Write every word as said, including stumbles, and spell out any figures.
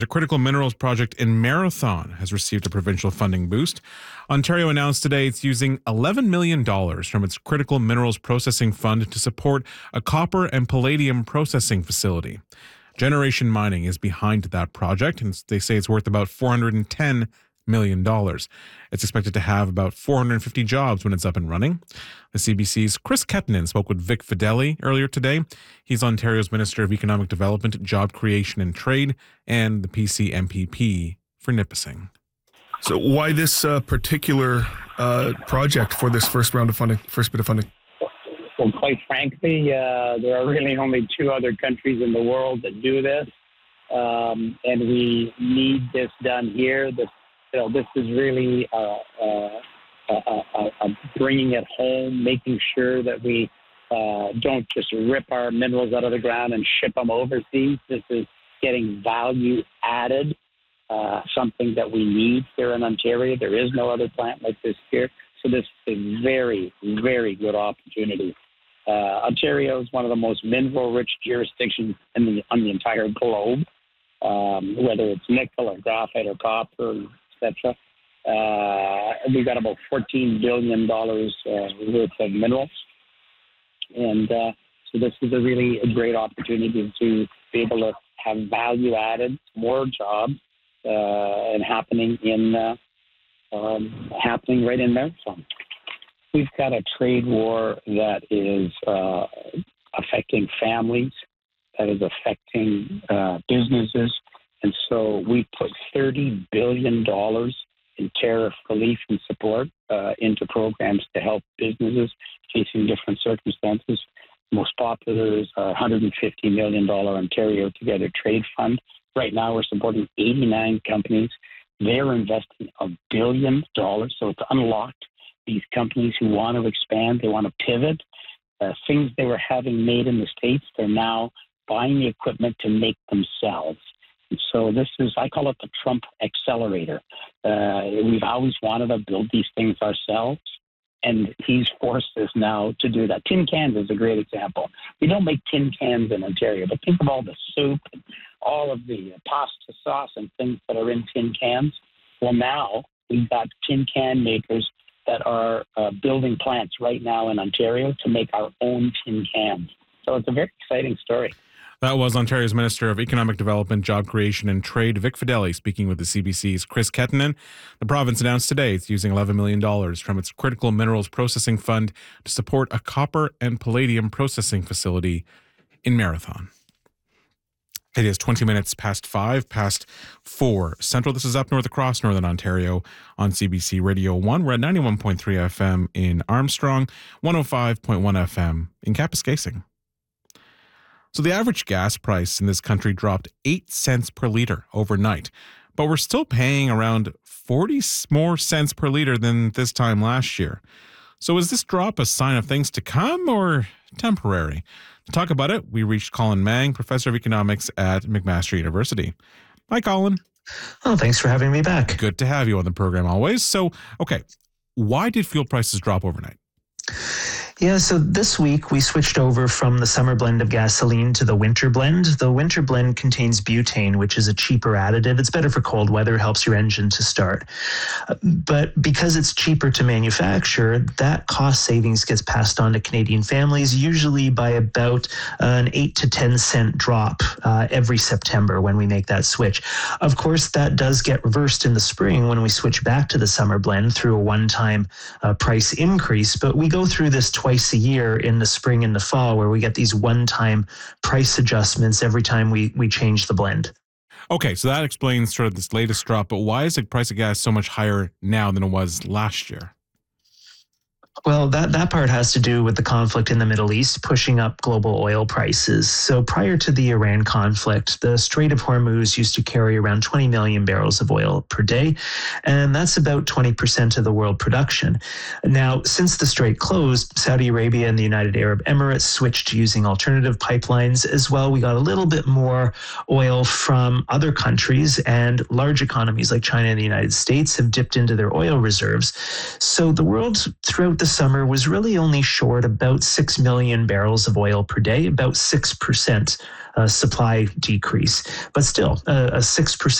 The critical minerals project in Marathon has received a provincial funding boost. Ontario announced today it's using eleven million dollars from its critical minerals processing fund to support a copper and palladium processing facility. Generation Mining is behind that project, and they say it's worth about four hundred ten million dollars. It's expected to have about four hundred fifty jobs when it's up and running. The C B C's Chris Kettinen spoke with Vic Fedeli earlier today. He's Ontario's Minister of Economic Development, Job Creation and Trade, and the P C M P P for Nipissing. So why this uh, particular uh, project for this first round of funding, first bit of funding? Well, quite frankly, uh, there are really only two other countries in the world that do this, um, and we need this done here. This, you know, this is really uh, uh, uh, uh, uh, bringing it home, making sure that we uh, don't just rip our minerals out of the ground and ship them overseas. This is getting value added, uh, something that we need here in Ontario. There is no other plant like this here. So this is a very, very good opportunity. Uh, Ontario is one of the most mineral-rich jurisdictions in the, on the entire globe, um, whether it's nickel or graphite or copper, et cetera. Uh, we've got about fourteen billion dollars uh, worth of minerals. And uh, so this is a really a great opportunity to be able to have value added, more jobs, uh, and happening in uh, um, happening right in Marathon. We've got a trade war that is uh, affecting families, that is affecting uh, businesses. And so we put thirty billion dollars in tariff relief and support uh, into programs to help businesses facing different circumstances. Most popular is our one hundred fifty million dollars Ontario Together Trade Fund. Right now we're supporting eighty-nine companies. They're investing a billion dollars, so it's unlocked these companies who want to expand, they want to pivot. Uh, things they were having made in the States, they're now buying the equipment to make themselves. And so this is, I call it the Trump accelerator. Uh, we've always wanted to build these things ourselves, and he's forced us now to do that. Tin cans is a great example. We don't make tin cans in Ontario, but think of all the soup and all of the pasta sauce and things that are in tin cans. Well, now we've got tin can makers that are uh, building plants right now in Ontario to make our own tin cans. So it's a very exciting story. That was Ontario's Minister of Economic Development, Job Creation and Trade, Vic Fedeli, speaking with the C B C's Chris Kettinen. The province announced today it's using eleven million dollars from its Critical Minerals Processing Fund to support a copper and palladium processing facility in Marathon. It is twenty minutes past five, past four Central. This is Up North across Northern Ontario on C B C Radio one. We're at ninety-one point three F M in Armstrong, one oh five point one F M in Kapuskasing. So the average gas price in this country dropped eight cents per litre overnight, but we're still paying around forty more cents per litre than this time last year. So is this drop a sign of things to come or temporary? To talk about it, we reached Colin Mang, Professor of Economics at McMaster University. Hi, Colin. Oh, thanks for having me back. Good to have you on the program always. So, okay, why did fuel prices drop overnight? Yeah, so this week we switched over from the summer blend of gasoline to the winter blend. The winter blend contains butane, which is a cheaper additive. It's better for cold weather, helps your engine to start. But because it's cheaper to manufacture, that cost savings gets passed on to Canadian families, usually by about an eight to ten cent drop uh, every September when we make that switch. Of course, that does get reversed in the spring when we switch back to the summer blend through a one-time uh, price increase. But we go through this twice a year in the spring and the fall where we get these one-time price adjustments every time we, we change the blend. Okay, so that explains sort of this latest drop, but why is the price of gas so much higher now than it was last year? Well, that, that part has to do with the conflict in the Middle East pushing up global oil prices. So prior to the Iran conflict, the Strait of Hormuz used to carry around twenty million barrels of oil per day, and that's about twenty percent of the world production. Now, since the Strait closed, Saudi Arabia and the United Arab Emirates switched to using alternative pipelines as well. We got a little bit more oil from other countries, and large economies like China and the United States have dipped into their oil reserves. So the world throughout the summer was really only short about six million barrels of oil per day, about six percent uh, supply decrease. But still, uh, a six percent